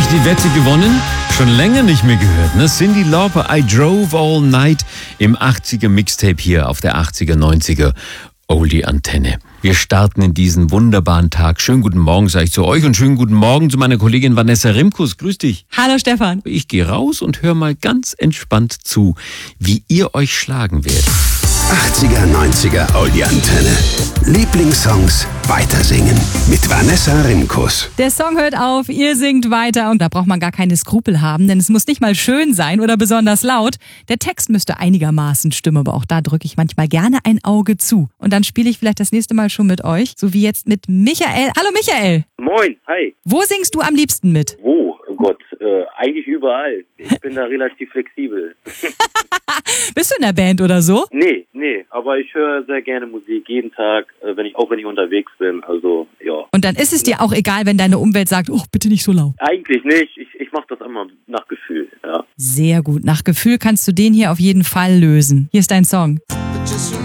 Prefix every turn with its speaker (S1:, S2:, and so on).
S1: die Wette gewonnen? Schon länger nicht mehr gehört, ne? Cyndi Lauper, I Drove All Night im 80er Mixtape hier auf der 80er, 90er Oldie Antenne. Wir starten in diesen wunderbaren Tag. Schönen guten Morgen, sage ich zu euch, und schönen guten Morgen zu meiner Kollegin Vanessa Rimkus. Grüß dich.
S2: Hallo Stefan.
S1: Ich gehe raus und höre mal ganz entspannt zu, wie ihr euch schlagen werdet.
S3: 80er, 90er Oldie Antenne. Lieblingssongs weitersingen mit Vanessa Rimkus.
S2: Der Song hört auf, ihr singt weiter und da braucht man gar keine Skrupel haben, denn es muss nicht mal schön sein oder besonders laut. Der Text müsste einigermaßen stimmen, aber auch da drücke ich manchmal gerne ein Auge zu. Und dann spiele ich vielleicht das nächste Mal schon mit euch, so wie jetzt mit Michael. Hallo Michael.
S4: Moin, hi.
S2: Wo singst du am liebsten mit?
S4: Wo? Oh Gott, eigentlich überall. Ich bin da relativ flexibel.
S2: Bist du in der Band oder so?
S4: Nee, aber ich höre sehr gerne Musik, jeden Tag, wenn ich unterwegs bin, also ja.
S2: Und dann ist es dir auch egal, wenn deine Umwelt sagt, oh, bitte nicht so laut.
S4: Eigentlich nicht, ich mache das immer nach Gefühl, ja.
S2: Sehr gut, nach Gefühl kannst du den hier auf jeden Fall lösen. Hier ist dein Song.